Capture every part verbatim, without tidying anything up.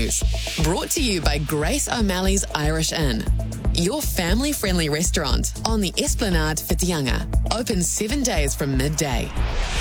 News. Brought to you by Grace O'Malley's Irish Inn. Your family-friendly restaurant on the Esplanade Whitianga. Open seven days from midday.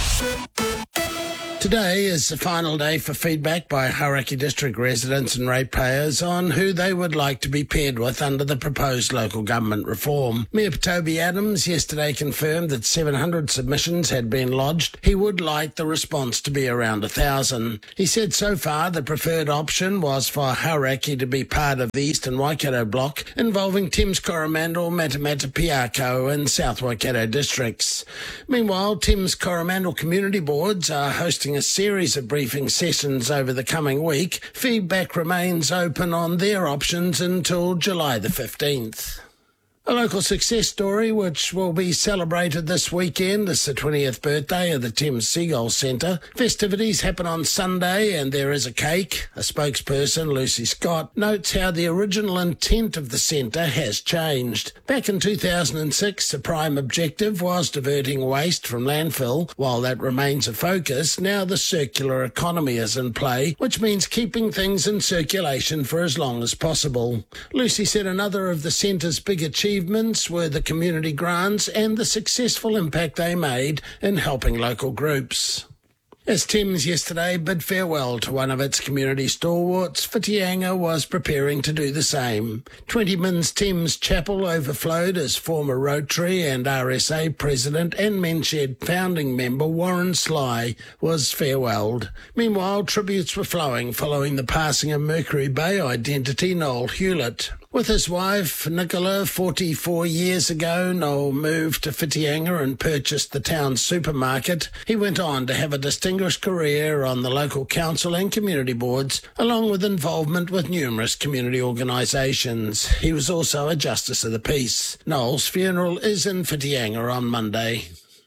Today is the final day for feedback by Hauraki District residents and ratepayers on who they would like to be paired with under the proposed local government reform. Mayor Toby Adams yesterday confirmed that seven hundred submissions had been lodged. He would like the response to be around one thousand. He said so far the preferred option was for Hauraki to be part of the Eastern Waikato block, involving Thames Coromandel, Matamata Piako and South Waikato districts. Meanwhile, Thames Coromandel community boards are hosting a series of briefing sessions over the coming week. Feedback remains open on their options until July the fifteenth. A local success story which will be celebrated this weekend is the twentieth birthday of the Thames Seagull Centre. Festivities happen on Sunday and there is a cake. A spokesperson, Lucy Scott, notes how the original intent of the centre has changed. Back in two thousand six, the prime objective was diverting waste from landfill. While that remains a focus, now the circular economy is in play, which means keeping things in circulation for as long as possible. Lucy said another of the centre's big achievements were the community grants and the successful impact they made in helping local groups. As Thames yesterday bid farewell to one of its community stalwarts, Whitianga was preparing to do the same. Twentyman's Thames Chapel overflowed as former Rotary and R S A president and Menshed founding member Warren Sly was farewelled. Meanwhile, tributes were flowing following the passing of Mercury Bay identity Noel Hewlett. With his wife, Nicola, forty-four years ago, Noel moved to Whitianga and purchased the town's supermarket. He went on to have a distinguished career on the local council and community boards, along with involvement with numerous community organisations. He was also a Justice of the Peace. Noel's funeral is in Whitianga on Monday.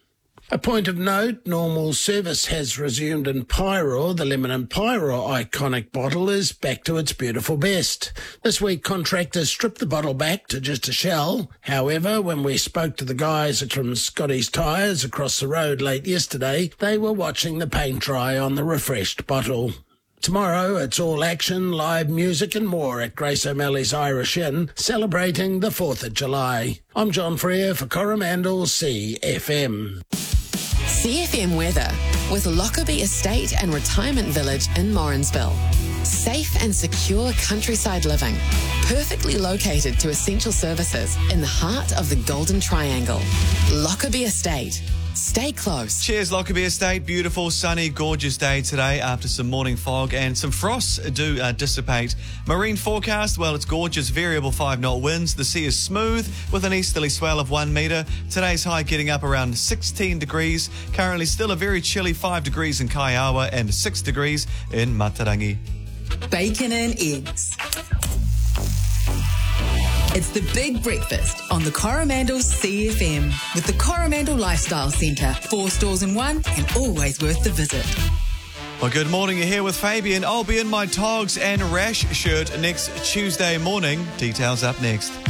A point of note, normal service has resumed in Pyro. The Lemon and Pyro iconic bottle is back to its beautiful best. This week, contractors stripped the bottle back to just a shell. However, when we spoke to the guys from Scotty's Tyres across the road late yesterday, they were watching the paint dry on the refreshed bottle. Tomorrow, it's all action, live music and more at Grace O'Malley's Irish Inn, celebrating the fourth of July. I'm John Freer for Coromandel C F M. C F M weather with Lockerbie Estate and Retirement Village in Morrinsville. Safe and secure countryside living, perfectly located to essential services in the heart of the Golden Triangle. Lockerbie Estate. Stay close. Cheers, Lockerbie Estate. Beautiful, sunny, gorgeous day today after some morning fog and some frosts do uh, dissipate. Marine forecast, well, it's gorgeous, variable five-knot winds. The sea is smooth with an easterly swell of one metre. Today's high getting up around sixteen degrees. Currently still a very chilly five degrees in Kaiawa and six degrees in Matarangi. Bacon and eggs. It's the big breakfast on the Coromandel C F M with the Coromandel Lifestyle Centre. Four stores in one and always worth the visit. Well, good morning. You're here with Fabian. I'll be in my togs and rash shirt next Tuesday morning. Details up next.